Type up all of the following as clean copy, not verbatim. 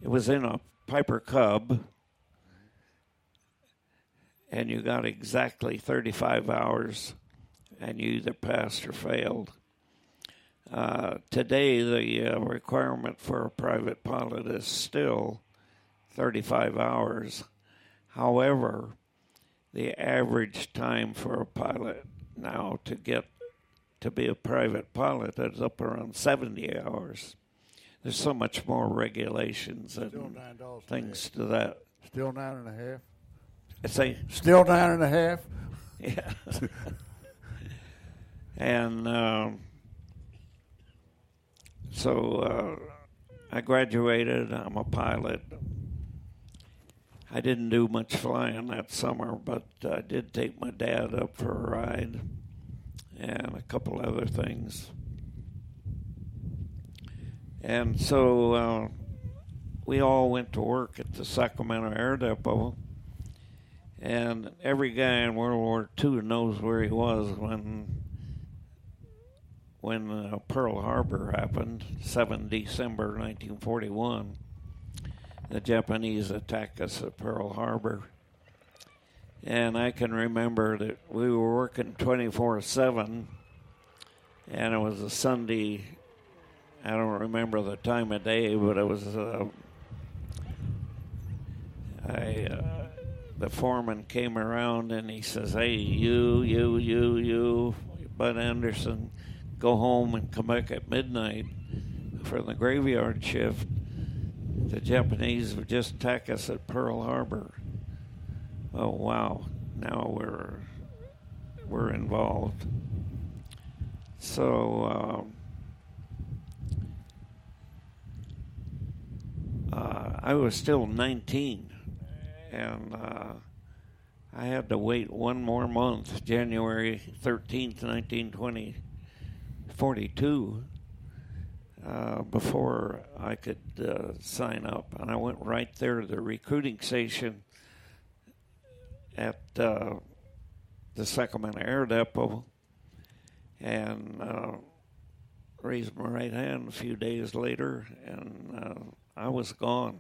it was in a Piper Cub, and you got exactly 35 hours, and you either passed or failed. Today, the requirement for a private pilot is still 35 hours. However, the average time for a pilot now to get to be a private pilot is up around 70 hours. There's so much more regulations and things to that. Still 9.5. I say still 9.5. Yeah. And so I graduated. I'm a pilot. I didn't do much flying that summer, but I did take my dad up for a ride and a couple other things. And so we all went to work at the Sacramento Air Depot, and every guy in World War II knows where he was when Pearl Harbor happened, 7 December 1941. The Japanese attacked us at Pearl Harbor. And I can remember that we were working 24/7, and it was a Sunday. I don't remember the time of day, but it was the foreman came around and he says, "Hey, you, Bud Anderson, go home and come back at midnight for the graveyard shift. The Japanese would just attack us at Pearl Harbor." Oh, wow. Now we're involved. So I was still 19, and I had to wait one more month, January 13th, 1942, before I could sign up. And I went right there to the recruiting station at the Sacramento Air Depot and raised my right hand a few days later, and I was gone.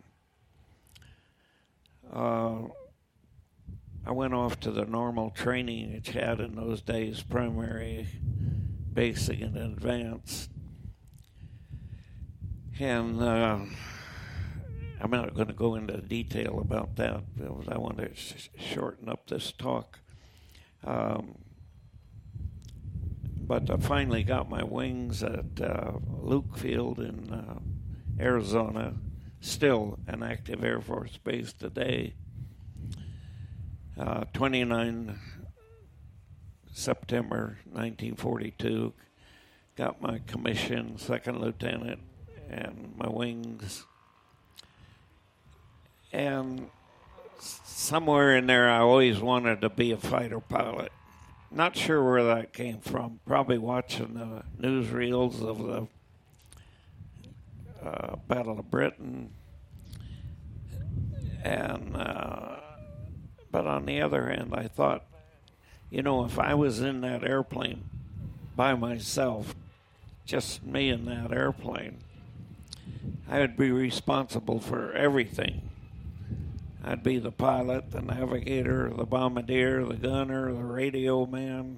I went off to the normal training it had in those days, primary, basic, and advanced. And I'm not going to go into detail about that because I want to shorten up this talk. But I finally got my wings at Luke Field in Arizona, still an active Air Force base today. 29 September 1942, got my commission, second lieutenant, and my wings. And somewhere in there, I always wanted to be a fighter pilot. Not sure where that came from. Probably watching the newsreels of the Battle of Britain. And but on the other hand, I thought, if I was in that airplane by myself, just me in that airplane, I would be responsible for everything. I'd be the pilot, the navigator, the bombardier, the gunner, the radio man.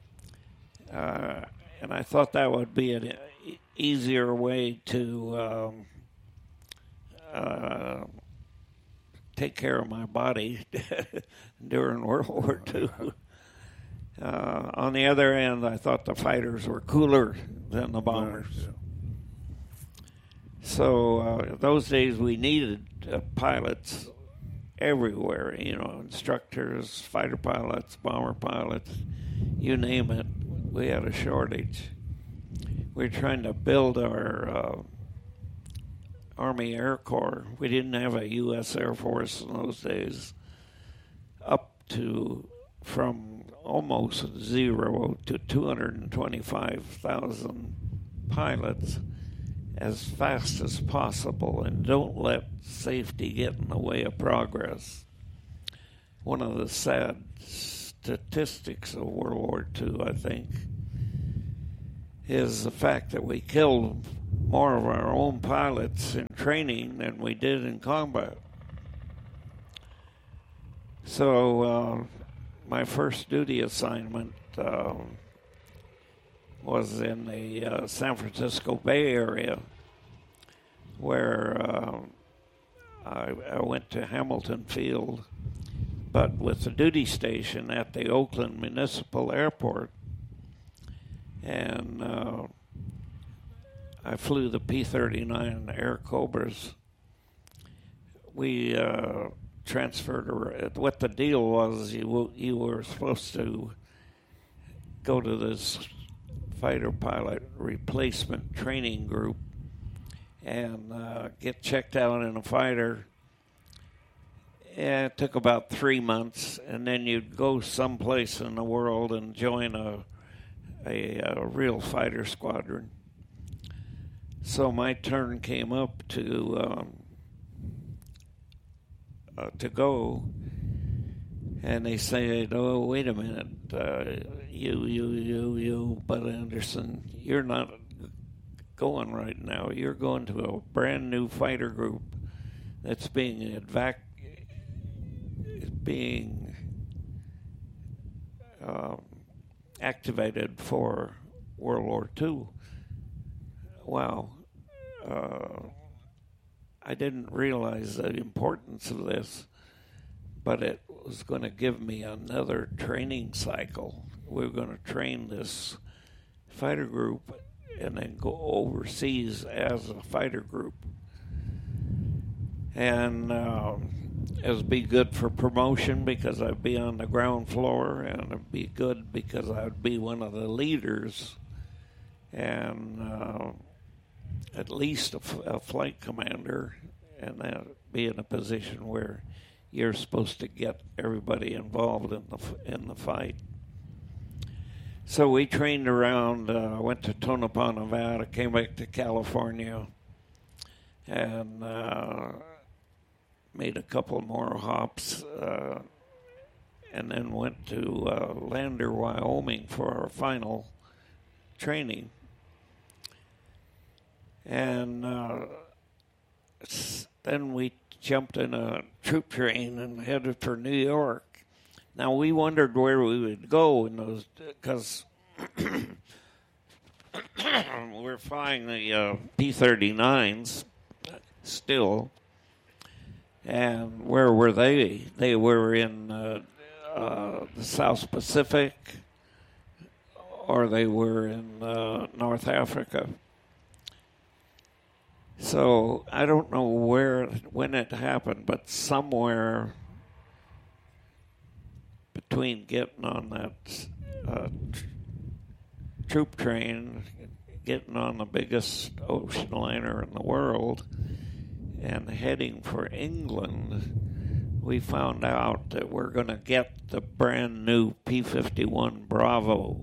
And I thought that would be an easier way to take care of my body during World War II. On the other hand, I thought the fighters were cooler than the bombers. Yeah. So those days we needed pilots everywhere, instructors, fighter pilots, bomber pilots, you name it. We had a shortage. We were trying to build our Army Air Corps. We didn't have a U.S. Air Force in those days. From almost zero to 225,000 pilots as fast as possible, and don't let safety get in the way of progress. One of the sad statistics of World War II, I think, is the fact that we killed more of our own pilots in training than we did in combat. So my first duty assignment was in the San Francisco Bay Area, where I went to Hamilton Field, but with the duty station at the Oakland Municipal Airport. And I flew the P-39 Air Cobras. We transferred. What the deal was, you were supposed to go to this fighter pilot replacement training group and get checked out in a fighter. And it took about 3 months, and then you'd go someplace in the world and join a real fighter squadron. So my turn came up to go, and they said, "Oh, wait a minute, you, Bud Anderson, you're not going right now. You're going to a brand new fighter group that's being activated for World War II." Wow. I didn't realize the importance of this, but it was going to give me another training cycle. We were going to train this fighter group and then go overseas as a fighter group. And it would be good for promotion because I'd be on the ground floor, and it'd be good because I'd be one of the leaders and at least a flight commander, and that be in a position where you're supposed to get everybody involved in the fight. So we trained around, went to Tonopah, Nevada, came back to California, and made a couple more hops, and then went to Lander, Wyoming for our final training. And then we jumped in a troop train and headed for New York. Now, we wondered where we would go in those, because we're flying the P-39s still. And where were they? They were in the South Pacific, or they were in North Africa. So I don't know when it happened, but somewhere between getting on that troop train, getting on the biggest ocean liner in the world, and heading for England, we found out that we're going to get the brand new P-51 Bravo.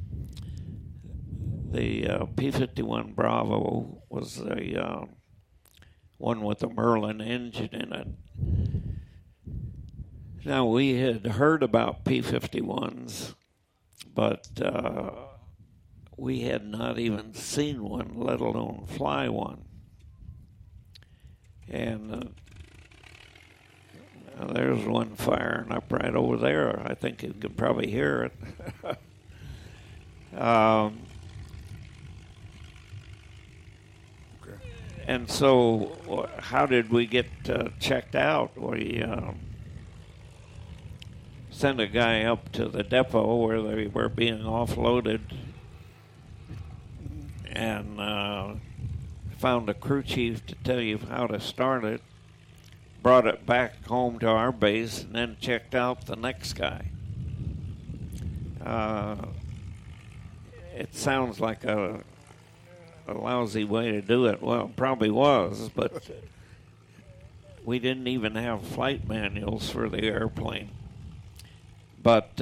The P-51 Bravo was the one with the Merlin engine in it. Now, we had heard about P-51s, but we had not even seen one, let alone fly one. And there's one firing up right over there. I think you can probably hear it. And so how did we get checked out? We sent a guy up to the depot where they were being offloaded, and found a crew chief to tell you how to start it, brought it back home to our base, and then checked out the next guy. It sounds like a lousy way to do it. Well, it probably was, but we didn't even have flight manuals for the airplane. But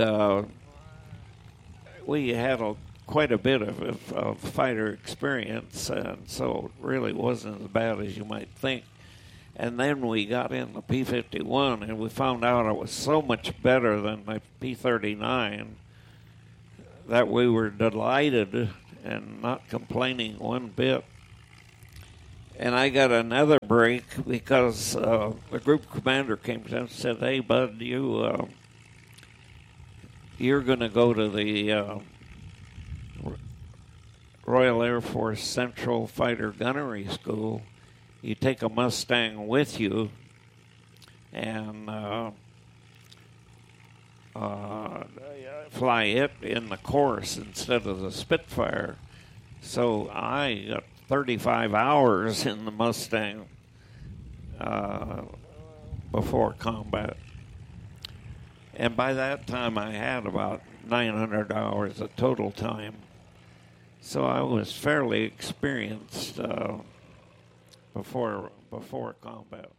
we had quite a bit of fighter experience, and so it really wasn't as bad as you might think. And then we got in the P-51, and we found out it was so much better than the P-39 that we were delighted and not complaining one bit. And I got another break because the group commander came to me and said, "Hey, Bud, you're going to go to the Royal Air Force Central Fighter Gunnery School. You take a Mustang with you and fly it in the course instead of the Spitfire." So I got 35 hours in the Mustang before combat. And by that time, I had about 900 hours of total time. So I was fairly experienced before combat.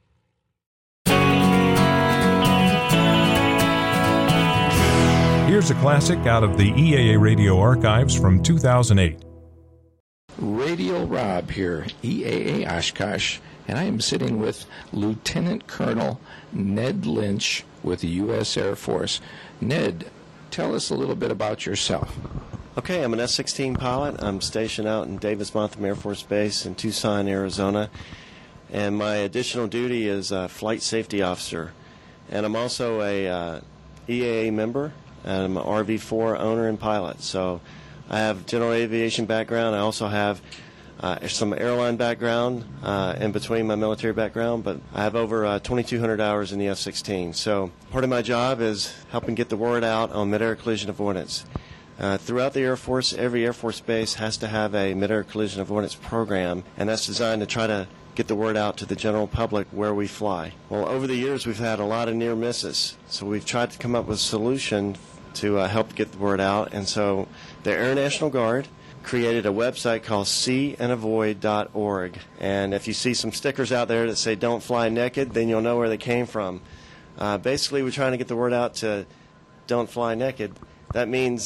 Here's a classic out of the EAA Radio archives from 2008. Radio Rob here, EAA Oshkosh, and I am sitting with Lieutenant Colonel Ned Lynch with the U.S. Air Force. Ned, tell us a little bit about yourself. Okay, I'm an F-16 pilot. I'm stationed out in Davis-Monthan Air Force Base in Tucson, Arizona, and my additional duty is a flight safety officer. And I'm also a EAA member, and I'm an RV-4 owner and pilot. So I have general aviation background. I also have some airline background in between my military background, but I have over 2,200 hours in the F-16. So part of my job is helping get the word out on mid-air collision avoidance. Throughout the Air Force, every Air Force base has to have a mid-air collision avoidance program, and that's designed to try to get the word out to the general public where we fly. Well, over the years, we've had a lot of near misses, so we've tried to come up with a solution to help get the word out. And so the Air National Guard created a website called seeandavoid.org. And if you see some stickers out there that say "Don't Fly Naked," then you'll know where they came from. Basically, we're trying to get the word out to don't fly naked. That means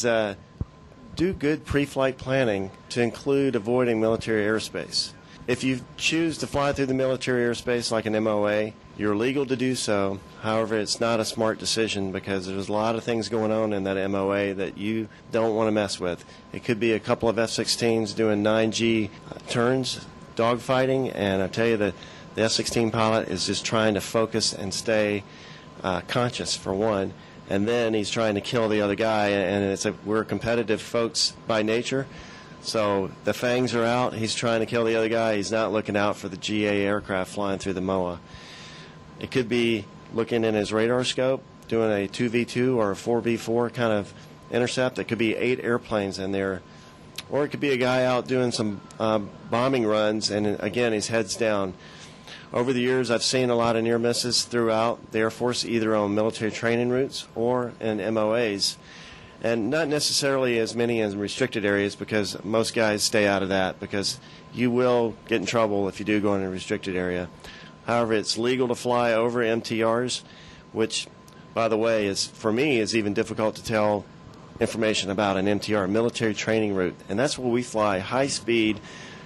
do good pre-flight planning to include avoiding military airspace. If you choose to fly through the military airspace like an MOA, you're legal to do so. However, it's not a smart decision because there's a lot of things going on in that MOA that you don't want to mess with. It could be a couple of F-16s doing 9G turns, dogfighting, and I tell you that the F-16 pilot is just trying to focus and stay conscious, for one, and then he's trying to kill the other guy, and we're competitive folks by nature. So the fangs are out. He's trying to kill the other guy. He's not looking out for the GA aircraft flying through the MOA. It could be looking in his radar scope, doing a 2v2 or a 4v4 kind of intercept. It could be 8 airplanes in there. Or it could be a guy out doing some bombing runs, and again, his head's down. Over the years, I've seen a lot of near misses throughout the Air Force, either on military training routes or in MOAs. And not necessarily as many as restricted areas, because most guys stay out of that, because you will get in trouble if you do go in a restricted area. However, it's legal to fly over MTRs, which, by the way, for me is even difficult to tell information about an MTR, military training route. And that's where we fly high speed,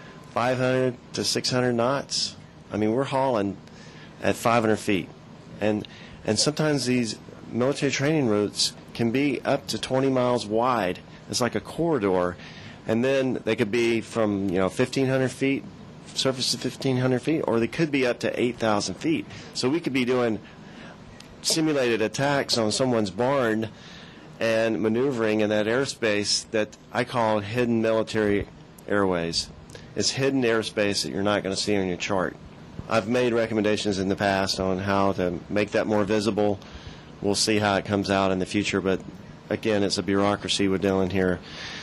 500 to 600 knots. I mean, we're hauling at 500 feet. And sometimes these military training routes can be up to 20 miles wide. It's like a corridor. And then they could be from 1,500 feet, surface to 1,500 feet, or they could be up to 8,000 feet. So we could be doing simulated attacks on someone's barn and maneuvering in that airspace that I call hidden military airways. It's hidden airspace that you're not going to see on your chart. I've made recommendations in the past on how to make that more visible. We'll see how it comes out in the future, but again, it's a bureaucracy we're dealing here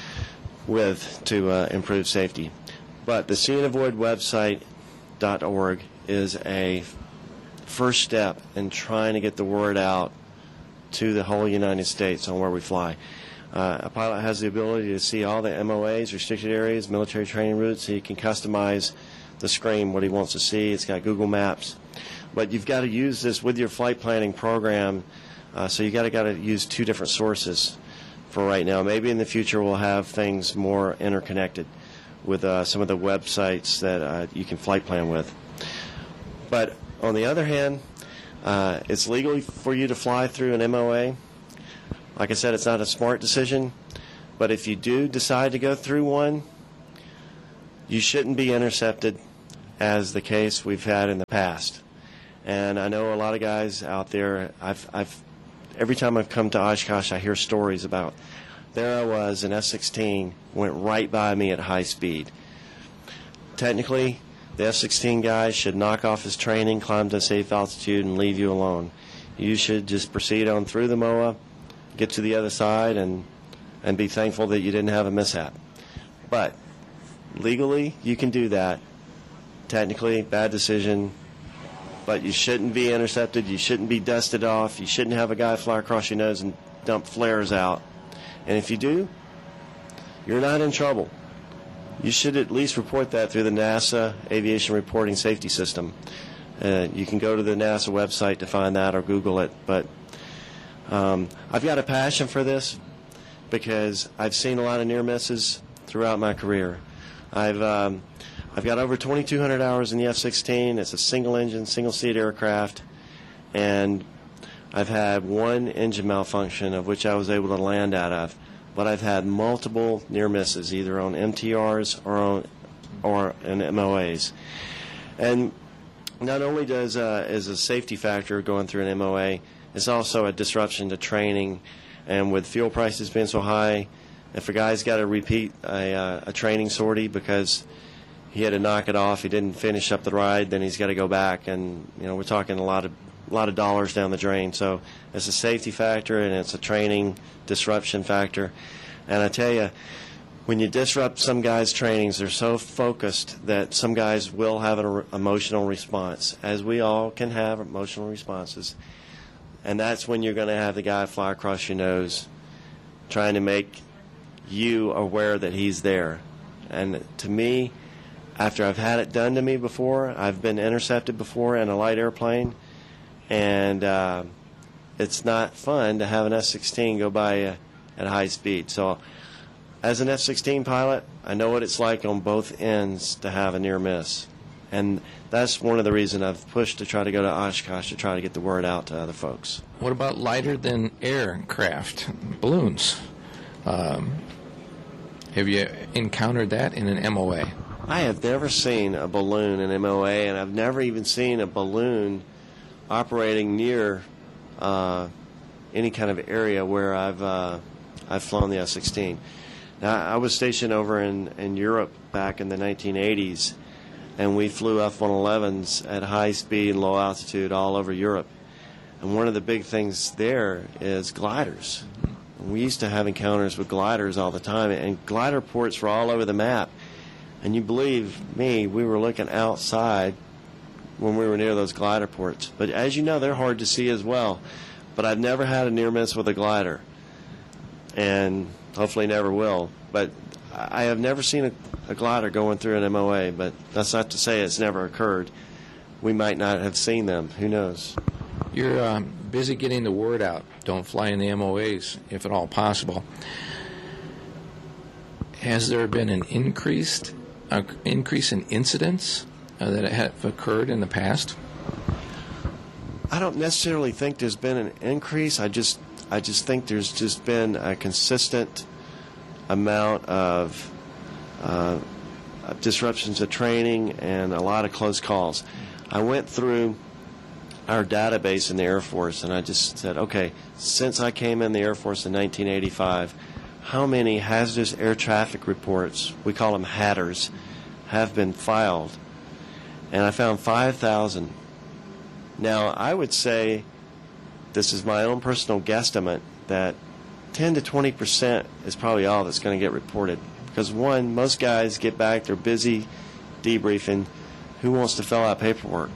with to improve safety. But the seeandavoid.org is a first step in trying to get the word out to the whole United States on where we fly. A pilot has the ability to see all the MOAs, restricted areas, military training routes, so he can customize the screen, what he wants to see. It's got Google Maps. But you've got to use this with your flight planning program, so you got to use 2 different sources for right now. Maybe in the future we'll have things more interconnected with some of the websites that you can flight plan with. But on the other hand, it's legal for you to fly through an MOA. Like I said, it's not a smart decision, but if you do decide to go through one, you shouldn't be intercepted as the case we've had in the past. And I know a lot of guys out there, every time I've come to Oshkosh, I hear stories about, there I was, an F-16 went right by me at high speed. Technically, the F-16 guy should knock off his training, climb to a safe altitude, and leave you alone. You should just proceed on through the MOA, get to the other side, and be thankful that you didn't have a mishap. But legally, you can do that. Technically, bad decision, but you shouldn't be intercepted. You shouldn't be dusted off. You shouldn't have a guy fly across your nose and dump flares out. And if you do, you're not in trouble. You should at least report that through the NASA Aviation Reporting Safety System. You can go to the NASA website to find that or Google it. But I've got a passion for this because I've seen a lot of near misses throughout my career. I've got over 2,200 hours in the F-16. It's a single-engine, single-seat aircraft, and I've had one engine malfunction of which I was able to land out of. But I've had multiple near misses, either on MTRs or in MOAs. And not only is a safety factor going through an MOA, it's also a disruption to training. And with fuel prices being so high, if a guy's got to repeat a training sortie because he had to knock it off, he didn't finish up the ride, then he's got to go back, and we're talking a lot of dollars down the drain. So it's a safety factor and it's a training disruption factor. And I tell you, when you disrupt some guys' trainings, they're so focused that some guys will have an emotional response, as we all can have emotional responses. And that's when you're going to have the guy fly across your nose, trying to make you aware that he's there. And to me, after I've had it done to me before, I've been intercepted before in a light airplane, and it's not fun to have an F-16 go by you at high speed. So as an F-16 pilot, I know what it's like on both ends to have a near miss. And that's one of the reasons I've pushed to try to go to Oshkosh to try to get the word out to other folks. What about lighter than aircraft, balloons? Have you encountered that in an MOA? I have never seen a balloon in MOA, and I've never even seen a balloon operating near any kind of area where I've flown the F-16. Now, I was stationed over in Europe back in the 1980s, and we flew F-111s at high speed and low altitude all over Europe. And one of the big things there is gliders. And we used to have encounters with gliders all the time, and glider ports were all over the map. And you believe me, we were looking outside when we were near those glider ports. But as you know, they're hard to see as well. But I've never had a near miss with a glider, and hopefully never will. But I have never seen a glider going through an MOA, but that's not to say it's never occurred. We might not have seen them. Who knows? You're busy getting the word out. Don't fly in the MOAs if at all possible. Has there been an increase in incidents that have occurred in the past? I don't necessarily think there's been an increase. I just think there's just been a consistent amount of disruptions of training and a lot of close calls. I went through our database in the Air Force, and I just said, okay, since I came in the Air Force in 1985, how many hazardous air traffic reports, we call them HATRs, have been filed? And I found 5,000. Now, I would say, this is my own personal guesstimate, that 10 to 20% is probably all that's going to get reported. Because one, most guys get back, they're busy debriefing. Who wants to fill out paperwork?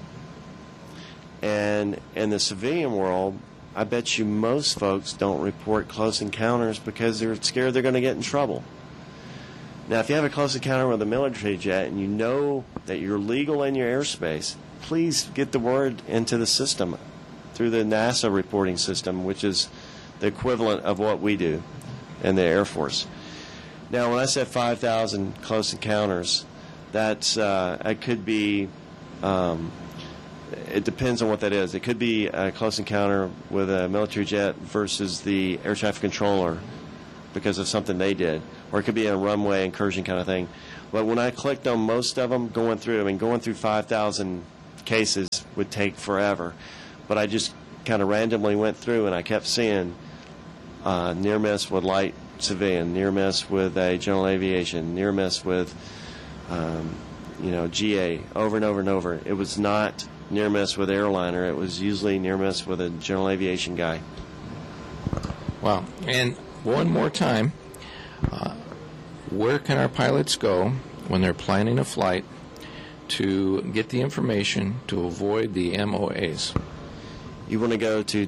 And in the civilian world, I bet you most folks don't report close encounters because they're scared they're going to get in trouble. Now, if you have a close encounter with a military jet and you know that you're legal in your airspace, please get the word into the system through the NASA reporting system, which is the equivalent of what we do in the Air Force. Now, when I said 5,000 close encounters, that's it could be. It depends on what that is. It could be a close encounter with a military jet versus the air traffic controller because of something they did. Or it could be a runway incursion kind of thing. But when I clicked on most of them, going through 5,000 cases would take forever. But I just kind of randomly went through, and I kept seeing near miss with light civilian, near miss with a general aviation, near miss with GA, over and over and over. It was not near miss with airliner. It was usually near miss with a general aviation guy. Wow. And one more time, where can our pilots go when they're planning a flight to get the information to avoid the MOAs? You want to go to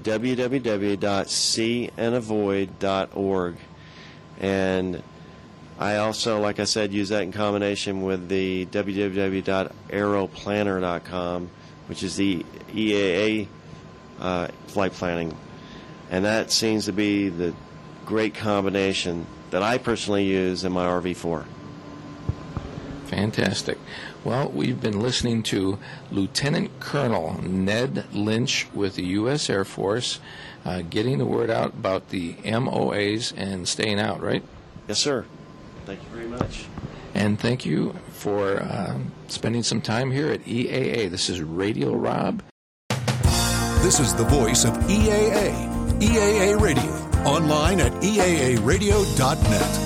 www.seeandavoid.org. And I also, like I said, use that in combination with the www.aeroplanner.com, which is the EAA flight planning. And that seems to be the great combination that I personally use in my RV4. Fantastic. Well, we've been listening to Lieutenant Colonel Ned Lynch with the U.S. Air Force, getting the word out about the MOAs and staying out, right? Yes, sir. Thank you very much. And thank you for spending some time here at EAA. This is Radio Rob. This is the voice of EAA. EAA Radio. Online at eaaradio.net.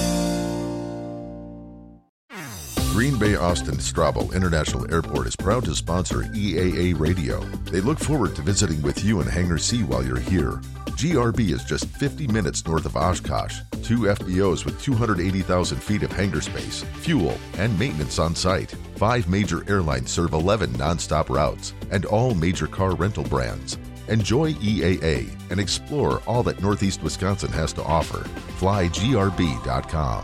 Green Bay Austin Strabo International Airport is proud to sponsor EAA Radio. They look forward to visiting with you in Hangar C while you're here. GRB is just 50 minutes north of Oshkosh. 2 FBOs with 280,000 feet of hangar space, fuel, and maintenance on site. 5 major airlines serve 11 nonstop routes, and all major car rental brands. Enjoy EAA and explore all that Northeast Wisconsin has to offer. FlyGRB.com.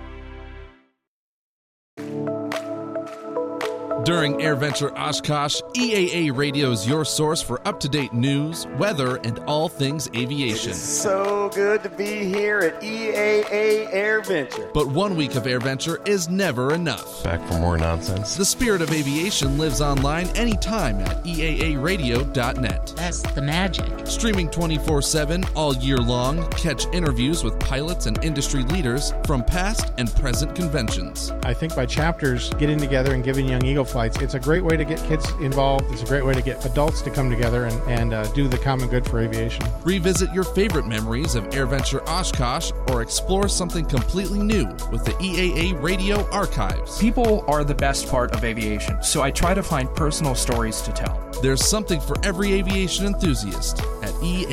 During AirVenture Oshkosh, EAA Radio is your source for up-to-date news, weather, and all things aviation. It's so good to be here at EAA AirVenture. But 1 week of AirVenture is never enough. Back for more nonsense. The spirit of aviation lives online anytime at eaaradio.net. That's the magic. Streaming 24/7 all year long, catch interviews with pilots and industry leaders from past and present conventions. I think by chapters, getting together and giving Young Eagle flights, it's a great way to get kids involved. It's a great way to get adults to come together and do the common good for aviation. Revisit your favorite memories of AirVenture Oshkosh or explore something completely new with the EAA Radio Archives. People are the best part of aviation, so I try to find personal stories to tell. There's something for every aviation enthusiast at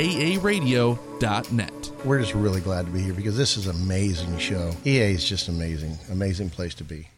eaaradio.net. We're just really glad to be here because this is an amazing show. EA is just amazing. Amazing place to be.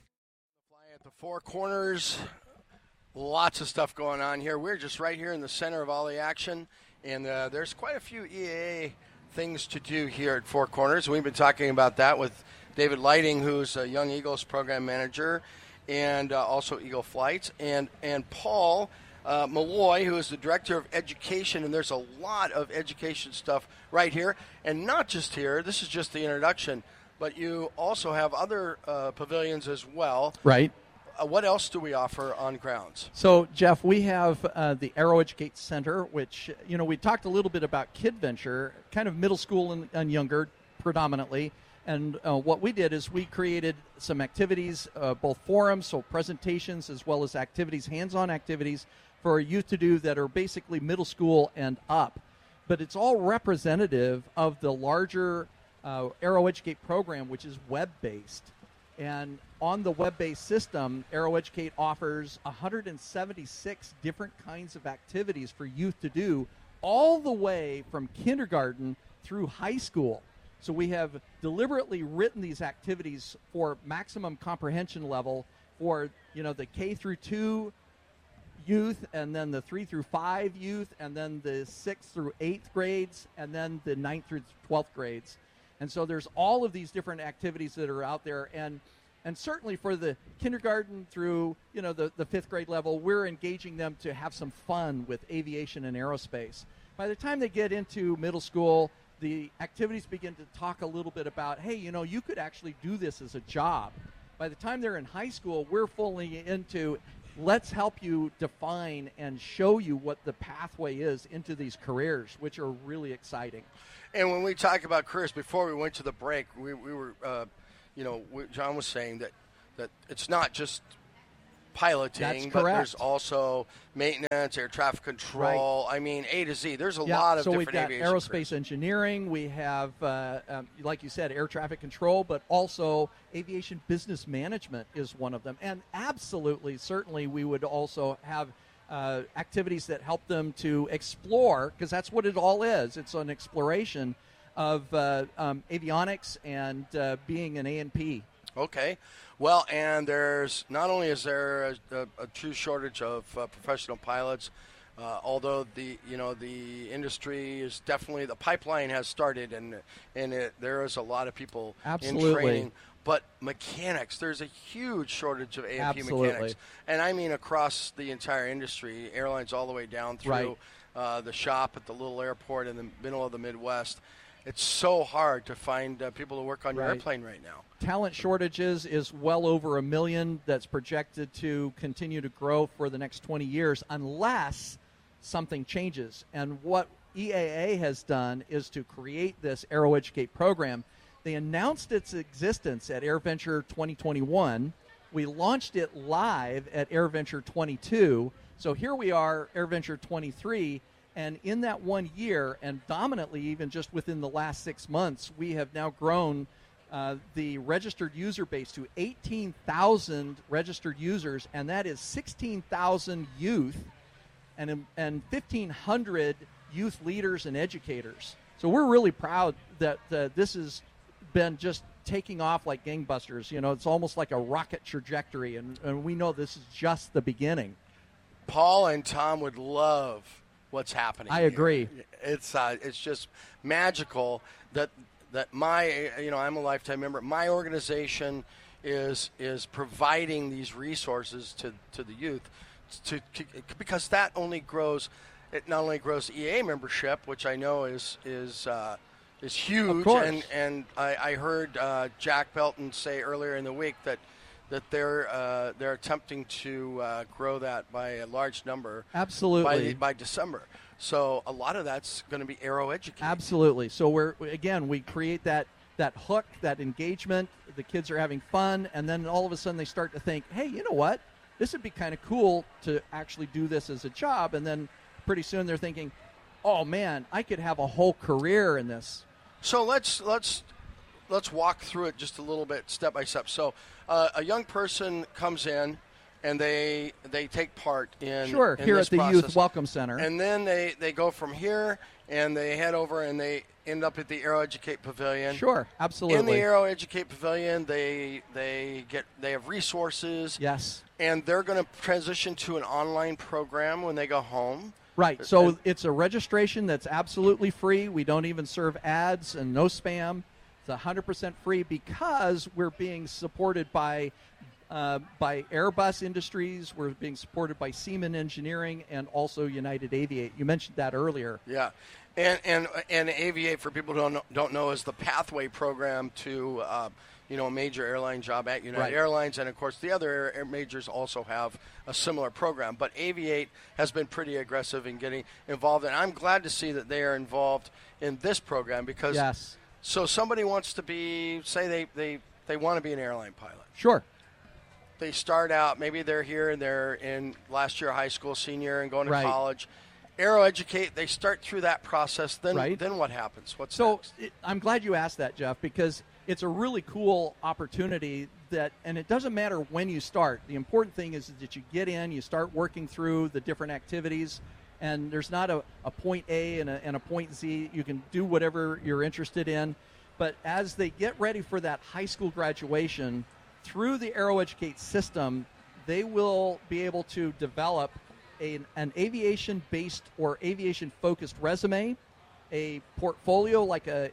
Four Corners, lots of stuff going on here. We're just right here in the center of all the action, and there's quite a few EAA things to do here at Four Corners. We've been talking about that with David Lighting, who's a Young Eagles program manager, and also Eagle Flights, and Paul Malloy, who is the director of education, and there's a lot of education stuff right here, and not just here. This is just the introduction, but you also have other pavilions as well. Right. What else do we offer on grounds? So, Jeff, we have the Aero Educate Center, which, we talked a little bit about KidVenture, kind of middle school and younger predominantly. And what we did is we created some activities, both forums, so presentations, as well as activities, hands-on activities for youth to do that are basically middle school and up. But it's all representative of the larger Aero Educate program, which is web-based. And on the web-based system, Aero Educate offers 176 different kinds of activities for youth to do, all the way from kindergarten through high school. So we have deliberately written these activities for maximum comprehension level for, the K through 2 youth, and then the 3 through 5 youth, and then the 6th through 8th grades, and then the 9th through 12th grades. And so there's all of these different activities that are out there, and certainly for the kindergarten through, the 5th grade level, we're engaging them to have some fun with aviation and aerospace. By the time they get into middle school, the activities begin to talk a little bit about, hey, you could actually do this as a job. By the time they're in high school, we're fully into, let's help you define and show you what the pathway is into these careers, which are really exciting. And when we talk about careers, before we went to the break, we were, John was saying that that it's not just piloting, That's but correct. there's also maintenance, air traffic control. Right. I mean, A to Z. There's a lot of so different we've got aviation aerospace careers. engineering. We have, like you said, air traffic control, but also aviation business management is one of them. And absolutely, certainly, we would also have activities that help them to explore, because that's what it all is. It's an exploration of avionics and being an A&P. Okay. Well, and there's not only is there a true shortage of professional pilots, although the industry is definitely, the pipeline has started, and there is a lot of people Absolutely. in training. But mechanics, there's a huge shortage of A&P mechanics, and I mean across the entire industry, airlines all the way down through the shop at the little airport in the middle of the Midwest. It's so hard to find people to work on your airplane right now. Talent shortages is well over 1 million. That's projected to continue to grow for the next 20 years unless something changes. And what EAA has done is to create this AeroEducate program. They announced its existence at AirVenture 2021. We launched it live at AirVenture 22. So here we are, AirVenture 23. And in that 1 year, and dominantly even just within the last 6 months, we have now grown the registered user base to 18,000 registered users, and that is 16,000 youth and 1,500 youth leaders and educators. So we're really proud that this has been just taking off like gangbusters. You know, it's almost like a rocket trajectory, and we know this is just the beginning. Paul and Tom would love what's happening. I agree. It's just magical that my, I'm a lifetime member. My organization is providing these resources to the youth because that only grows. It not only grows EA membership, which I know is huge, Of course. and I heard Jack Belton say earlier in the week that they're attempting to grow that by a large number. Absolutely. By December. So a lot of that's going to be AeroEducate. Absolutely. So we create that hook, that engagement. The kids are having fun, and then all of a sudden they start to think, hey, you know what? This would be kind of cool to actually do this as a job. And then pretty soon they're thinking, oh man, I could have a whole career in this. So let's walk through it just a little bit, step by step. So a young person comes in, and they take part in here this at the process. Youth Welcome Center. And then they go from here, and they head over, and they end up at the AeroEducate Pavilion. Sure, absolutely. In the AeroEducate Pavilion, they have resources. Yes. And they're going to transition to an online program when they go home. Right. So it's a registration that's absolutely free. We don't even serve ads and no spam. It's 100% free because we're being supported by Airbus Industries. We're being supported by Seaman Engineering and also United Aviate. You mentioned that earlier. Yeah, and Aviate, for people who don't know, is the pathway program to a major airline job at United Airlines, and of course the other air majors also have a similar program. But Aviate has been pretty aggressive in getting involved, and I'm glad to see that they are involved in this program because. Yes. So somebody wants to be, say they want to be an airline pilot. Sure. They start out, maybe they're here and they're in last year high school, senior, and going to college. AeroEducate, they start through that process. Then what happens? What's next? I'm glad you asked that, Jeff, because it's a really cool opportunity and it doesn't matter when you start. The important thing is that you get in, you start working through the different activities, and there's not a point A and a point Z. You can do whatever you're interested in. But as they get ready for that high school graduation, through the AeroEducate system, they will be able to develop an aviation-based or aviation-focused resume, a portfolio like a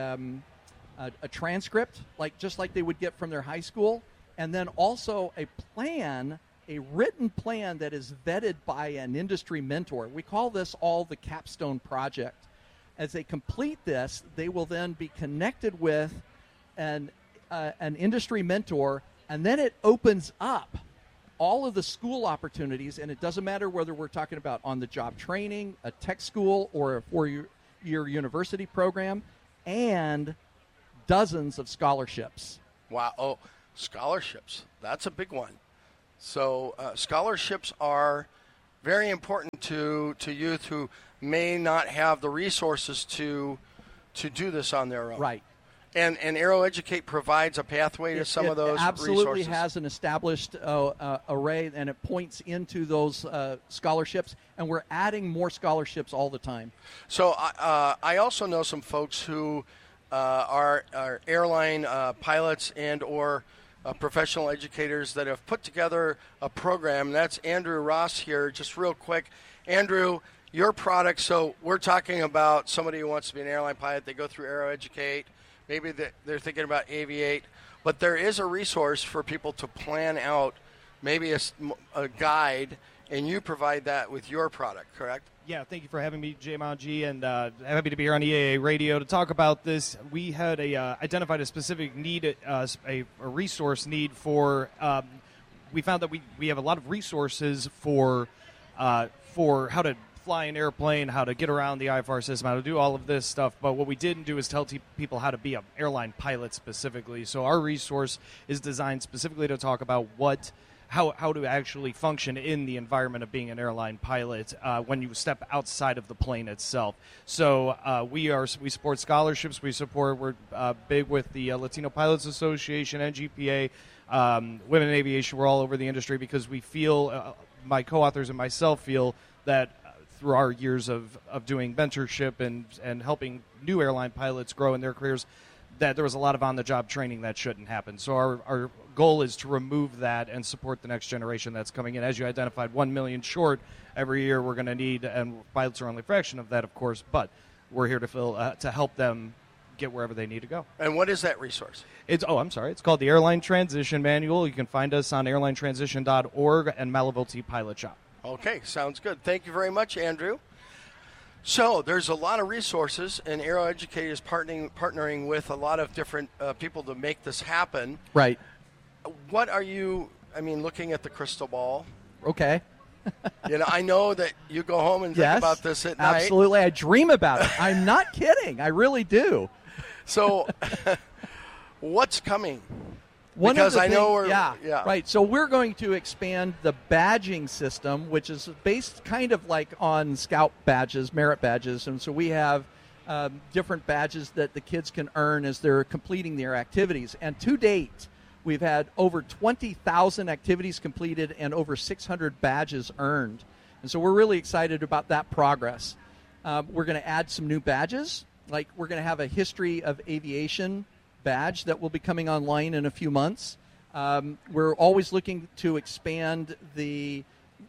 transcript, just like they would get from their high school, and then also a written plan that is vetted by an industry mentor. We call this all the capstone project. As they complete this, they will then be connected with an industry mentor, and then it opens up all of the school opportunities, and it doesn't matter whether we're talking about on-the-job training, a tech school, or a four-year university program, and dozens of scholarships. Wow. Oh, scholarships. That's a big one. So scholarships are very important to youth who may not have the resources to do this on their own. Right. And AeroEducate provides a pathway to some of those resources. It absolutely has an established array, and it points into those scholarships, and we're adding more scholarships all the time. So I also know some folks who are airline pilots and or professional educators that have put together a program. That's Andrew Ross here. Just real quick, Andrew, your product. So we're talking about somebody who wants to be an airline pilot. They go through AeroEducate. Maybe they're thinking about Aviate. But there is a resource for people to plan out maybe a guide, and you provide that with your product, correct? Yeah, thank you for having me, Jay Manji, and happy to be here on EAA Radio to talk about this. We had identified a specific need, a resource need for. We found that we have a lot of resources for how to fly an airplane, how to get around the IFR system, how to do all of this stuff. But what we didn't do is tell people how to be an airline pilot specifically. So our resource is designed specifically to talk about how to actually function in the environment of being an airline pilot when you step outside of the plane itself. So we support scholarships. We're big with the Latino Pilots Association, NGPA, Women in Aviation. We're all over the industry because we feel, my co-authors and myself feel that through our years of doing mentorship and helping new airline pilots grow in their careers, that there was a lot of on-the-job training that shouldn't happen. So our goal is to remove that and support the next generation that's coming in. As you identified, 1 million short every year we're going to need, and pilots are only a fraction of that, of course, but we're here to help them get wherever they need to go. And what is that resource? It's called the Airline Transition Manual. You can find us on airlinetransition.org and Malavilti Pilot Shop. Okay, sounds good. Thank you very much, Andrew. So there's a lot of resources, and AeroEducate is partnering with a lot of different people to make this happen. Right. What are you, looking at the crystal ball? Okay. I know that you go home and think about this at night. Absolutely. I dream about it. I'm not kidding. I really do. So what's coming? Right. So we're going to expand the badging system, which is based kind of like on Scout badges, merit badges. And so we have different badges that the kids can earn as they're completing their activities. And to date, we've had over 20,000 activities completed and over 600 badges earned. And so we're really excited about that progress. We're going to add some new badges. Like we're going to have a history of aviation badge that will be coming online in a few months. We're always looking to expand the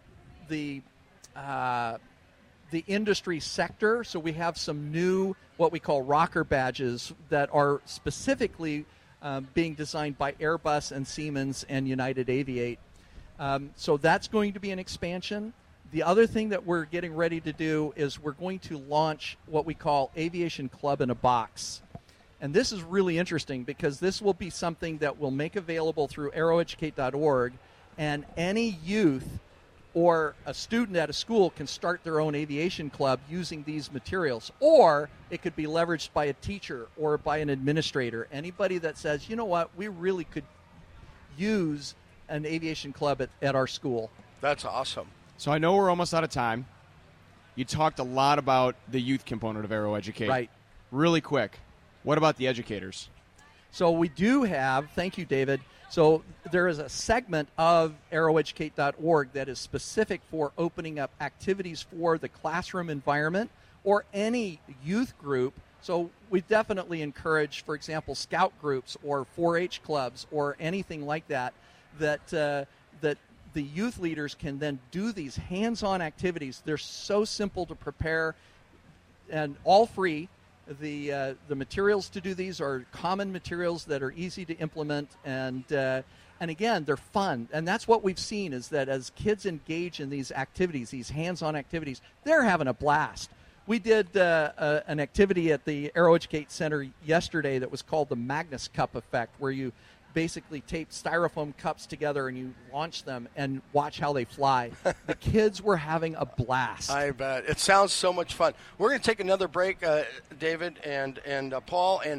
industry sector, so we have some new what we call rocker badges that are specifically being designed by Airbus and Siemens and United Aviate. So that's going to be an expansion. The other thing that we're getting ready to do is we're going to launch what we call Aviation Club in a Box. And this is really interesting because this will be something that we'll make available through aeroeducate.org, and any youth or a student at a school can start their own aviation club using these materials. Or it could be leveraged by a teacher or by an administrator. Anybody that says, you know what, we really could use an aviation club at our school. That's awesome. So I know we're almost out of time. You talked a lot about the youth component of AeroEducate. Right. Really quick. What about the educators? So we do have, thank you, David. So there is a segment of aeroeducate.org that is specific for opening up activities for the classroom environment or any youth group. So we definitely encourage, for example, scout groups or 4-H clubs or anything like that, that the youth leaders can then do these hands-on activities. They're so simple to prepare and all free. The materials to do these are common materials that are easy to implement, and again, they're fun. And that's what we've seen is that as kids engage in these activities, these hands-on activities, they're having a blast. We did an activity at the AeroEducate Center yesterday that was called the Magnus Cup Effect, where you basically tape styrofoam cups together and you launch them and watch how they fly. The kids were having a blast. I bet. It sounds so much fun. We're going to take another break, David and Paul, and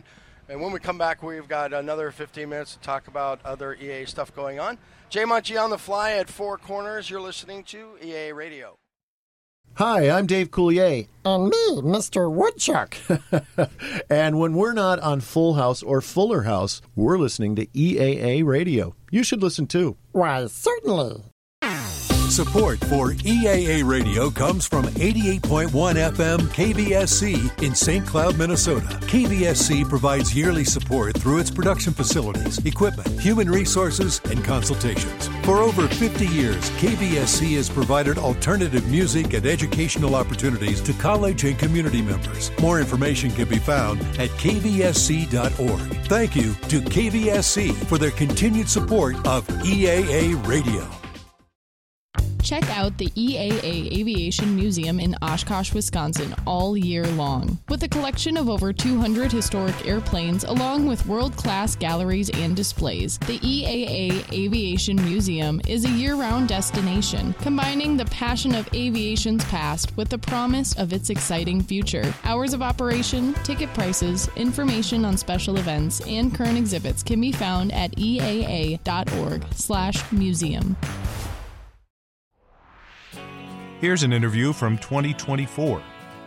And when we come back, we've got another 15 minutes to talk about other EAA stuff going on. J-Mont G on the fly at Four Corners. You're listening to EAA Radio. Hi, I'm Dave Coulier. And me, Mr. Woodchuck. And when we're not on Full House or Fuller House, we're listening to EAA Radio. You should listen too. Why, certainly. Support for EAA Radio comes from 88.1 FM KVSC in St. Cloud, Minnesota. KVSC provides yearly support through its production facilities, equipment, human resources, and consultations. For over 50 years, KVSC has provided alternative music and educational opportunities to college and community members. More information can be found at kvsc.org. Thank you to KVSC for their continued support of EAA Radio. Check out the EAA Aviation Museum in Oshkosh, Wisconsin all year long. With a collection of over 200 historic airplanes along with world-class galleries and displays, the EAA Aviation Museum is a year-round destination, combining the passion of aviation's past with the promise of its exciting future. Hours of operation, ticket prices, information on special events, and current exhibits can be found at eaa.org/museum. Here's an interview from 2024.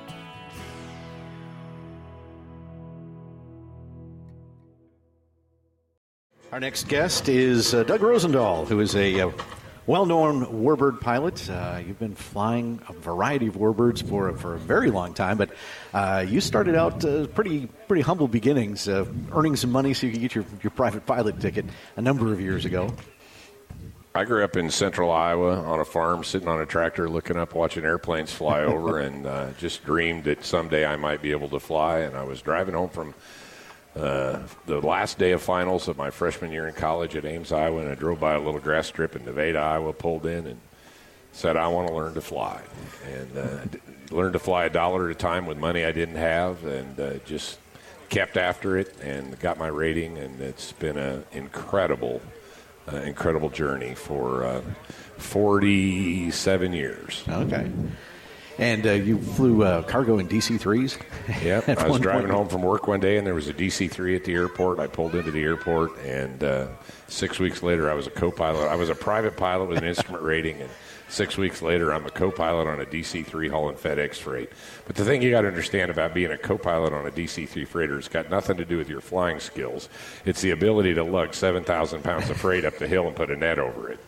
Our next guest is Doug Rosendahl, who is a well-known warbird pilot. You've been flying a variety of warbirds for a very long time, but you started out pretty humble beginnings, earning some money so you could get your private pilot ticket a number of years ago. I grew up in central Iowa on a farm, sitting on a tractor, looking up, watching airplanes fly over, and just dreamed that someday I might be able to fly. And I was driving home from the last day of finals of my freshman year in college at Ames, Iowa, and I drove by a little grass strip in Nevada, Iowa, pulled in, and said, I want to learn to fly. And learned to fly $1 at a time with money I didn't have, and just kept after it and got my rating, and it's been an incredible journey for 47 years. Okay. And you flew cargo in DC-3s? Yep. I was driving home from work one day, and there was a DC-3 at the airport. I pulled into the airport, and 6 weeks later, I was a co-pilot. I was a private pilot with an instrument rating, and 6 weeks later, I'm a co-pilot on a DC-3 hauling FedEx freight. But the thing you got to understand about being a co-pilot on a DC-3 freighter, it's got nothing to do with your flying skills. It's the ability to lug 7,000 pounds of freight up the hill and put a net over it.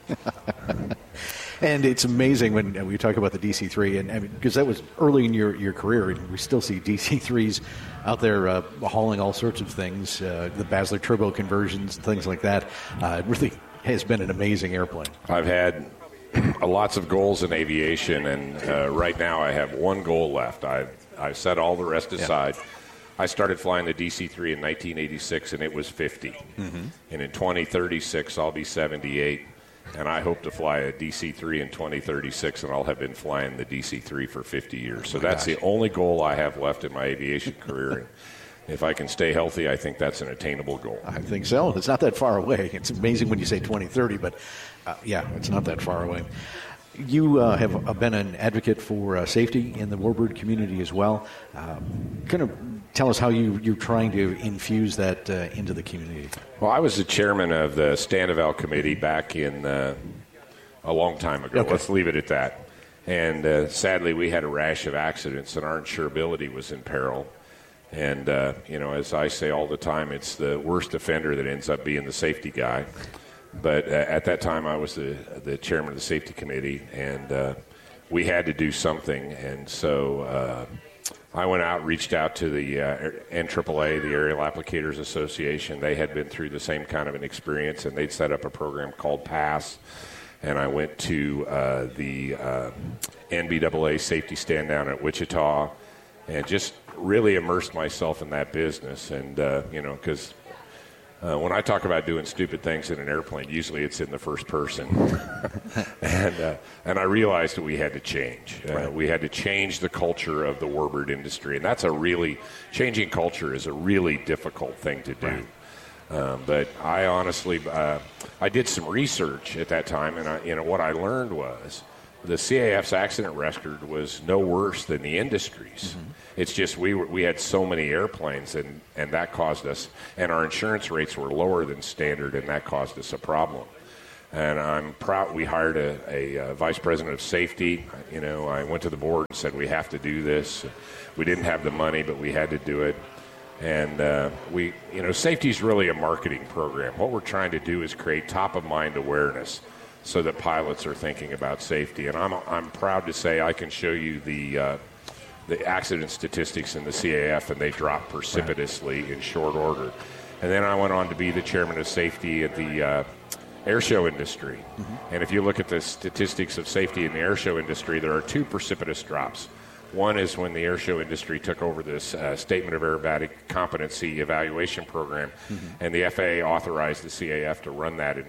And it's amazing when we talk about the DC-3, and I mean, because that was early in your career, and we still see DC-3s out there hauling all sorts of things, the Basler turbo conversions, things like that. It really has been an amazing airplane. I've had lots of goals in aviation, and right now I have one goal left. I've set all the rest aside. Yeah. I started flying the DC-3 in 1986, and it was 50. Mm-hmm. And in 2036, I'll be 78. And I hope to fly a DC-3 in 2036, and I'll have been flying the DC-3 for 50 years. So that's the only goal I have left in my aviation career. And if I can stay healthy, I think that's an attainable goal. I think so. It's not that far away. It's amazing when you say 2030, but yeah, it's not that far away. You have been an advocate for safety in the warbird community as well. Kind of tell us how you're trying to infuse that into the community. Well, I was the chairman of the Standeval Committee back in a long time ago. Okay. Let's leave it at that. And sadly, we had a rash of accidents, and our insurability was in peril. And, as I say all the time, it's the worst offender that ends up being the safety guy. But at that time, I was the chairman of the safety committee, and we had to do something. And so I went out, reached out to the NAAA, the Aerial Applicators Association. They had been through the same kind of an experience, and they'd set up a program called PASS. And I went to the NBAA safety stand down at Wichita and just really immersed myself in that business. And, because when I talk about doing stupid things in an airplane, usually it's in the first person. and I realized that we had to change. Right. We had to change the culture of the warbird industry. And that's changing culture is a really difficult thing to do. Right. But I honestly, I did some research at that time, and what I learned was the CAF's accident record was no worse than the industry's. Mm-hmm. It's just we had so many airplanes, and that caused us, and our insurance rates were lower than standard, and that caused us a problem. And I'm proud we hired a vice president of safety. You know, I went to the board and said, we have to do this. We didn't have the money, but we had to do it. And safety is really a marketing program. What we're trying to do is create top-of-mind awareness so that pilots are thinking about safety. And I'm proud to say I can show you the accident statistics in the CAF, and they dropped precipitously in short order. And then I went on to be the chairman of safety at the airshow industry. Mm-hmm. And if you look at the statistics of safety in the airshow industry, there are two precipitous drops. One is when the airshow industry took over this Statement of Aerobatic Competency Evaluation Program, mm-hmm. and the FAA authorized the CAF to run that,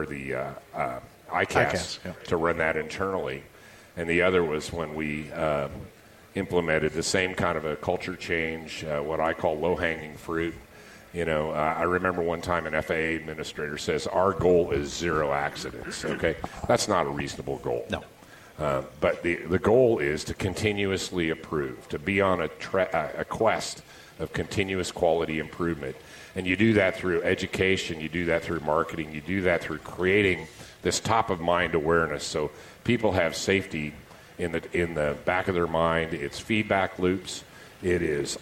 ICAS, to run that internally. And the other was when we implemented the same kind of a culture change, what I call low-hanging fruit. You know, I remember one time an FAA administrator says, our goal is 0 accidents, okay? That's not a reasonable goal. No. But the goal is to continuously improve, to be on a quest of continuous quality improvement. And you do that through education, you do that through marketing, you do that through creating this top-of-mind awareness so people have safety in the back of their mind. It's feedback loops. It is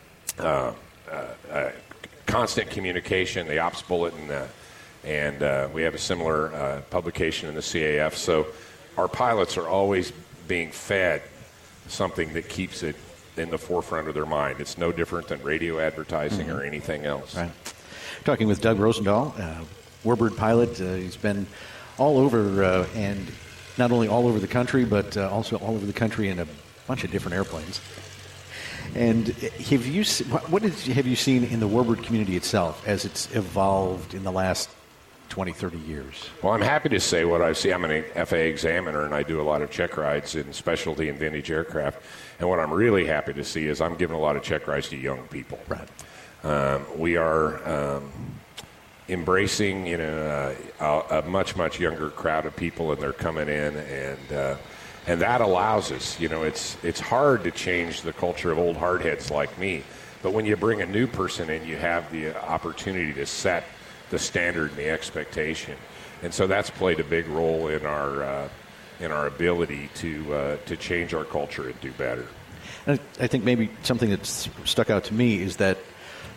constant communication, the ops bulletin, and we have a similar publication in the CAF. So our pilots are always being fed something that keeps it in the forefront of their mind. It's no different than radio advertising or anything else. Right. Talking with Doug Rosendahl, Warbird pilot. He's been all over, and not only all over the country, but also all over the country in a bunch of different airplanes. And have you seen in the Warbird community itself as it's evolved in the last 20, 30 years? Well, I'm happy to say what I see. I'm an FAA examiner, and I do a lot of check rides in specialty and vintage aircraft. And what I'm really happy to see is I'm giving a lot of check rides to young people. Right. We are embracing, a much, much younger crowd of people, and they're coming in, and that allows us. It's hard to change the culture of old hardheads like me, but when you bring a new person in, you have the opportunity to set the standard and the expectation, and so that's played a big role in our ability to change our culture and do better. And I think maybe something that's stuck out to me is that,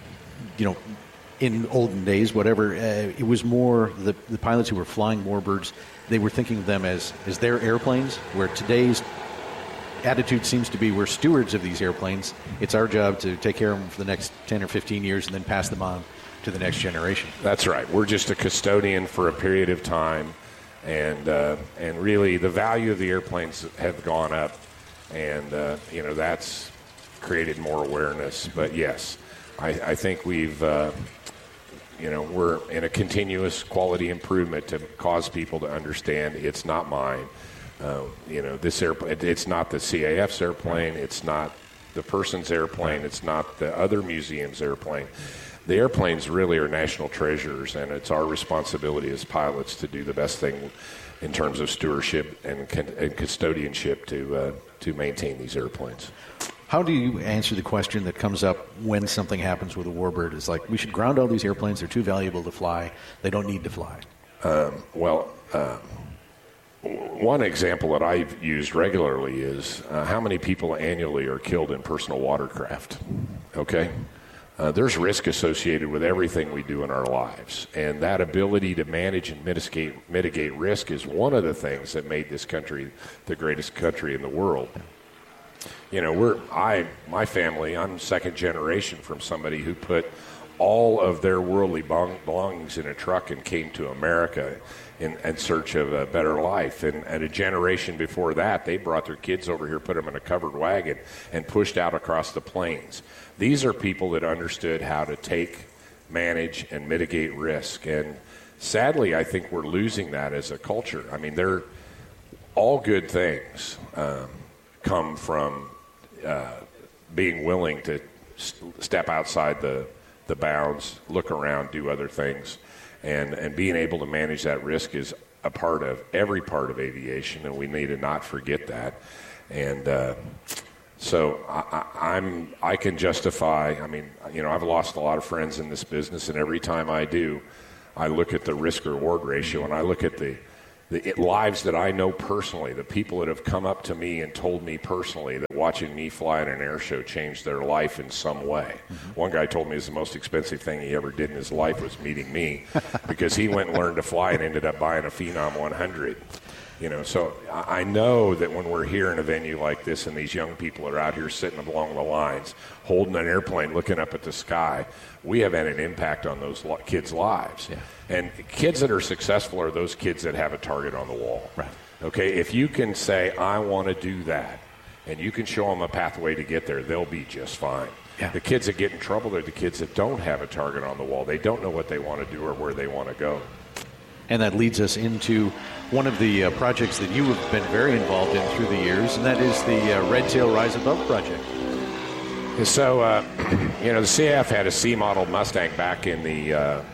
in olden days, it was more the pilots who were flying Warbirds, they were thinking of them as their airplanes, where today's attitude seems to be we're stewards of these airplanes. It's our job to take care of them for the next 10 or 15 years and then pass them on to the next generation. That's right. We're just a custodian for a period of time, and really the value of the airplanes have gone up, and that's created more awareness. But yes, I think we've we're in a continuous quality improvement to cause people to understand it's not mine. This airplane, it's not the CAF's airplane, it's not the person's airplane, it's not the other museum's airplane. The airplanes really are national treasures, and it's our responsibility as pilots to do the best thing in terms of stewardship and custodianship to maintain these airplanes. How do you answer the question that comes up when something happens with a Warbird? It's like, we should ground all these airplanes. They're too valuable to fly. They don't need to fly. One example that I've used regularly is how many people annually are killed in personal watercraft. Okay? There's risk associated with everything we do in our lives. And that ability to manage and mitigate risk is one of the things that made this country the greatest country in the world. My family, I'm second generation from somebody who put all of their worldly belongings in a truck and came to America in search of a better life. And a generation before that, they brought their kids over here, put them in a covered wagon, and pushed out across the plains. These are people that understood how to take, manage, and mitigate risk. And sadly, I think we're losing that as a culture. I mean, they're all good things come from being willing to step outside the bounds, look around, do other things, and being able to manage that risk is a part of every part of aviation, and we need to not forget that. And so I can justify. I mean, I've lost a lot of friends in this business, and every time I do, I look at the risk-reward ratio, and I look at the lives that I know personally, the people that have come up to me and told me personally that watching me fly at an air show changed their life in some way. Mm-hmm. One guy told me it's the most expensive thing he ever did in his life was meeting me because he went and learned to fly and ended up buying a Phenom 100. So I know that when we're here in a venue like this and these young people are out here sitting along the lines, holding an airplane, looking up at the sky, we have had an impact on those kids' lives. Yeah. And kids that are successful are those kids that have a target on the wall. Right. Okay, if you can say, I want to do that, and you can show them a pathway to get there, they'll be just fine. Yeah. The kids that get in trouble are the kids that don't have a target on the wall. They don't know what they want to do or where they want to go. And that leads us into one of the projects that you have been very involved in through the years, and that is the Red Tail Rise Above project. So, the CAF had a C-model Mustang back in the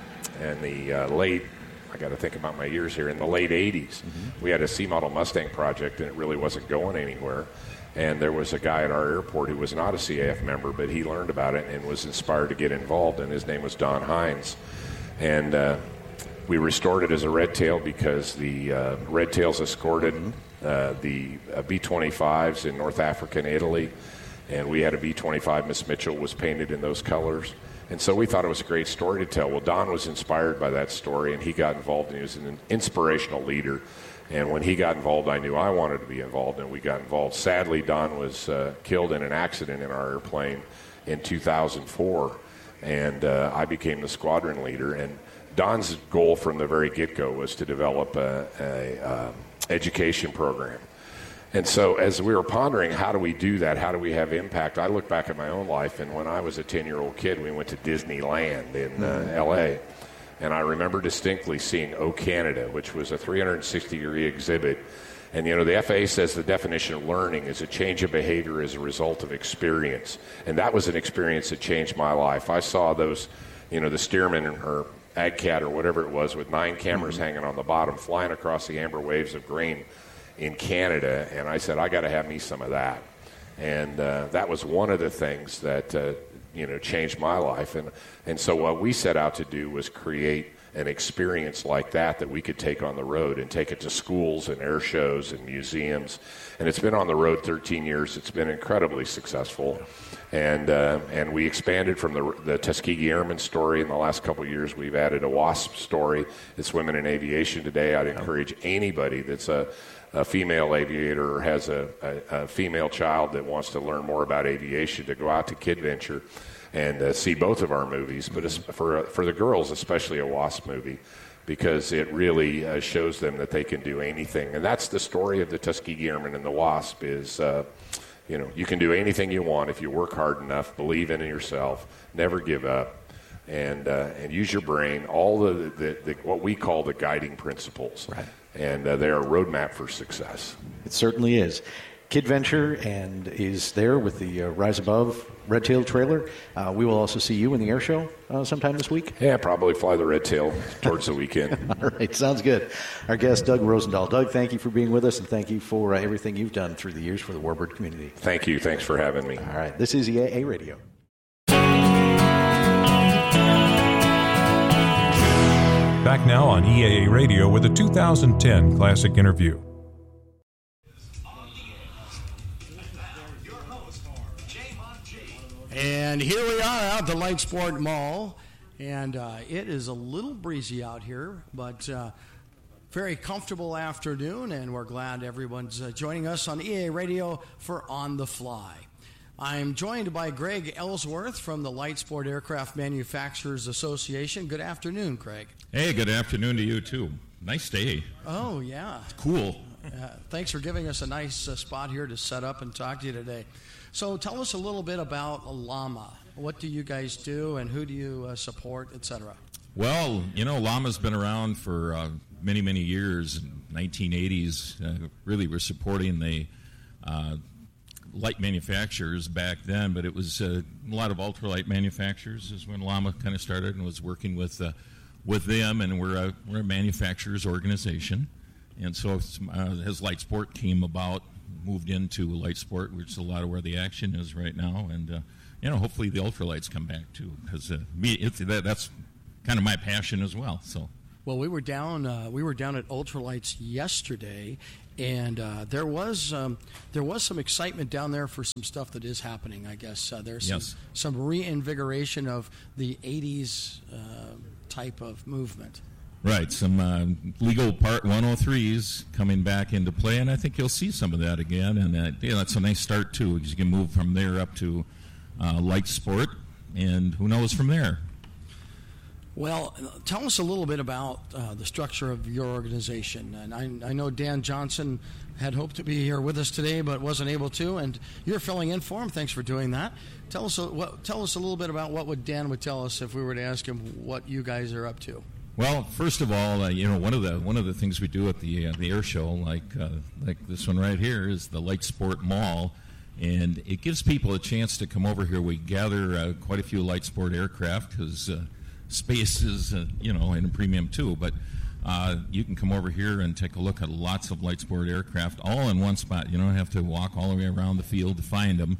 late, I got to think about my years here, in the late 80s. Mm-hmm. We had a C-model Mustang project, and it really wasn't going anywhere. And there was a guy at our airport who was not a CAF member, but he learned about it and was inspired to get involved, and his name was Don Hines. And we restored it as a Red Tail because the Red Tails escorted the B-25s in North Africa and Italy, and we had a B-25. Miss Mitchell was painted in those colors. And so we thought it was a great story to tell. Well, Don was inspired by that story, and he got involved, and he was an inspirational leader. And when he got involved, I knew I wanted to be involved, and we got involved. Sadly, Don was killed in an accident in our airplane in 2004, and I became the squadron leader. And Don's goal from the very get-go was to develop a education program. And so as we were pondering, how do we do that? How do we have impact? I look back at my own life, and when I was a 10-year-old kid, we went to Disneyland in L.A., and I remember distinctly seeing O Canada, which was a 360-degree exhibit. And, the FAA says the definition of learning is a change of behavior as a result of experience. And that was an experience that changed my life. I saw those, the Stearman or AgCat or whatever it was with 9 cameras hanging on the bottom flying across the amber waves of grain in Canada, and I said, I got to have me some of that. And that was one of the things that changed my life. And so what we set out to do was create an experience like that we could take on the road and take it to schools and air shows and museums. And it's been on the road 13 years. It's been incredibly successful. And we expanded from the Tuskegee Airmen story. In the last couple of years, we've added a WASP story. It's Women in Aviation Today. I'd encourage anybody that's a female aviator or has a female child that wants to learn more about aviation to go out to KidVenture and see both of our movies, but for the girls, especially a WASP movie, because it really shows them that they can do anything. And that's the story of the Tuskegee Airmen and the WASP is, you can do anything you want if you work hard enough, believe in yourself, never give up, and use your brain, all the what we call the guiding principles. Right. And they're a roadmap for success. It certainly is. KidVenture and is there with the Rise Above Red Tail trailer. We will also see you in the air show sometime this week. Yeah, probably fly the Red Tail towards the weekend. All right, sounds good. Our guest, Doug Rosendahl. Doug, thank you for being with us, and thank you for everything you've done through the years for the Warbird community. Thank you. Thanks for having me. All right, this is EAA Radio. Back now on EAA Radio with a 2010 Classic Interview. And here we are at the Light Sport Mall, and it is a little breezy out here, but very comfortable afternoon, and we're glad everyone's joining us on EAA Radio for On the Fly. I'm joined by Greg Ellsworth from the Light Sport Aircraft Manufacturers Association. Good afternoon, Greg. Hey, good afternoon to you, too. Nice day. Oh, yeah. It's cool. Thanks for giving us a nice spot here to set up and talk to you today. So tell us a little bit about LAMA. What do you guys do, and who do you support, et cetera? Well, LAMA's been around for many, many years. In 1980s, really we're supporting the light manufacturers back then, but it was a lot of ultralight manufacturers is when LAMA kind of started and was working with with them, and we're a manufacturers organization. And so as Light Sport came about, moved into Light Sport, which is a lot of where the action is right now. And, hopefully the ultralights come back, too, because that's kind of my passion as well. So. Well, we were down at Ultralights yesterday, and there was some excitement down there for some stuff that is happening. I guess there's some reinvigoration of the '80s type of movement. Right, some legal Part 103s coming back into play, and I think you'll see some of that again. And that's a nice start too, because you can move from there up to Light Sport, and who knows from there. Well, tell us a little bit about the structure of your organization. And I know Dan Johnson had hoped to be here with us today, but wasn't able to. And you're filling in for him. Thanks for doing that. Tell us a little bit about what Dan would tell us if we were to ask him what you guys are up to. Well, first of all, one of the things we do at the air show, like this one right here, is the Light Sport Mall. And it gives people a chance to come over here. We gather quite a few Light Sport aircraft because space is, in a premium too. But you can come over here and take a look at lots of Light Sport aircraft all in one spot. You don't have to walk all the way around the field to find them.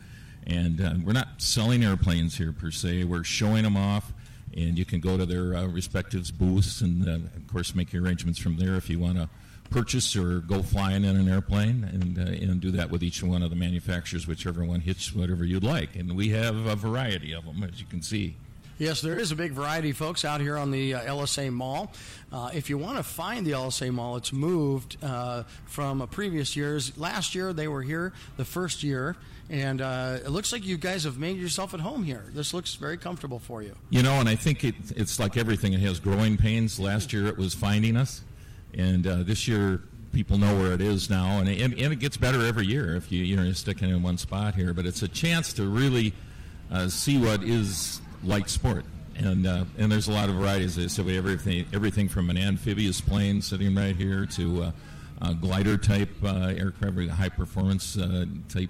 And we're not selling airplanes here per se. We're showing them off. And you can go to their respective booths and, of course, make your arrangements from there if you want to purchase or go flying in an airplane, and do that with each one of the manufacturers, whichever one hits whatever you'd like. And we have a variety of them, as you can see. Yes, there is a big variety, folks, out here on the LSA Mall. If you want to find the LSA Mall, it's moved from previous years. Last year, they were here the first year, and it looks like you guys have made yourself at home here. This looks very comfortable for you. And I think it's like everything. It has growing pains. Last year, it was finding us, and this year, people know where it is now, and it gets better every year if you're sticking in one spot here. But it's a chance to really see what is Light Sport, and there's a lot of varieties. So we have everything from an amphibious plane sitting right here to glider type aircraft, high performance type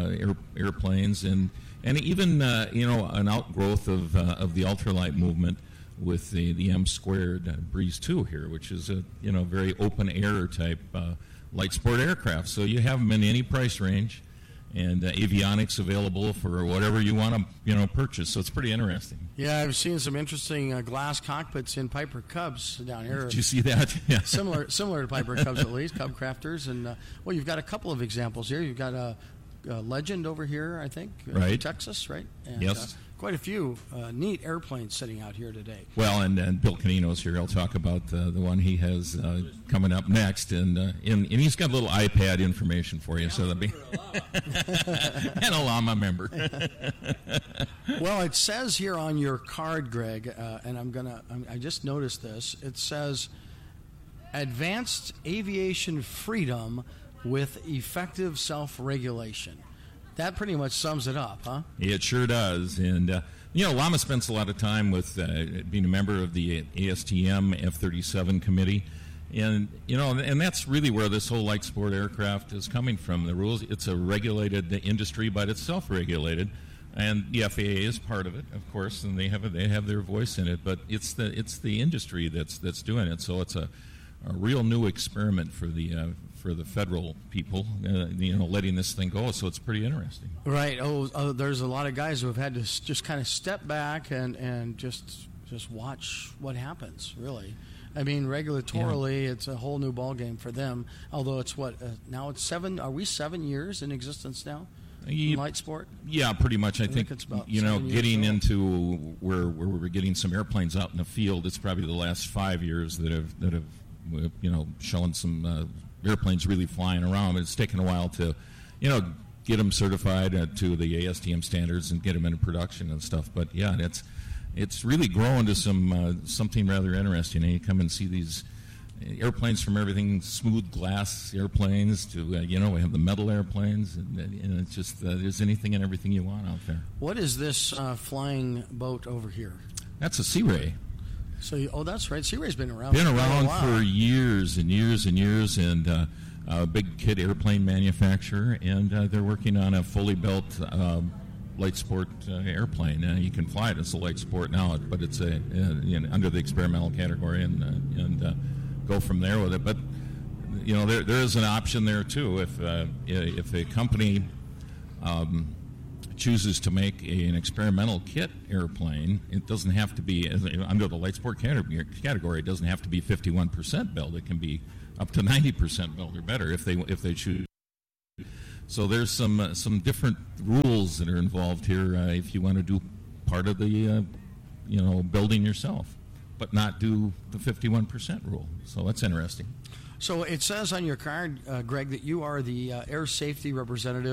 airplanes, and even an outgrowth of the ultralight movement with the M squared Breeze 2 here, which is a very open air type Light Sport aircraft. So you have them in any price range. And avionics available for whatever you want to purchase. So it's pretty interesting. Yeah, I've seen some interesting glass cockpits in Piper Cubs down here. Did you see that? Yeah. Similar to Piper Cubs, at least, Cub Crafters. And, you've got a couple of examples here. You've got a Legend over here, I think. Right. Texas, right? And, yes. Quite a few neat airplanes sitting out here today. Well, and Bill Canino's here. I'll talk about the one he has coming up next, and he's got a little iPad information for you, so that'll be and a llama member. Well, it says here on your card, Greg, and I just noticed this. It says advanced aviation freedom with effective self-regulation. That pretty much sums it up, huh? It sure does. And, Llama spends a lot of time with being a member of the ASTM F-37 committee. And, and that's really where this whole Light Sport aircraft is coming from. The rules, it's a regulated industry, but it's self-regulated. And the FAA is part of it, of course, and they have their voice in it. But it's the industry that's doing it. So it's a real new experiment for the federal people, letting this thing go. So it's pretty interesting. Right. There's a lot of guys who have had to just kind of step back and just watch what happens, really. I mean, regulatorily, It's a whole new ballgame for them. Although it's now it's 7. Are we 7 years in existence now? In Light Sport? Yeah, pretty much. I think it's about getting into where we're getting some airplanes out in the field, it's probably the last 5 years that have shown some airplanes really flying around. It's taken a while to, get them certified to the ASTM standards and get them into production and stuff. But yeah, it's really grown to something rather interesting. You come and see these airplanes from everything smooth glass airplanes to we have the metal airplanes, and it's just there's anything and everything you want out there. What is this flying boat over here? That's a Sea Ray. So, that's right. Sea Ray's been around. For years and years and years, and a big kit airplane manufacturer, and they're working on a fully built light sport airplane. You can fly it as a light sport now, but it's under the experimental category, and go from there with it. But there is an option there too. If a company chooses to make an experimental kit airplane, it doesn't have to be under the light sport category. It doesn't have to be 51% build. It can be up to 90% build or better if they choose. So there's some different rules that are involved here if you want to do part of the building yourself, but not do the 51% rule. So that's interesting. So it says on your card, Greg, that you are the air safety representative